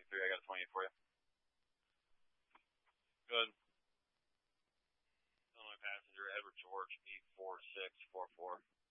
3, I got a 28 for you. Good. Illinois passenger, Edward George, 84644.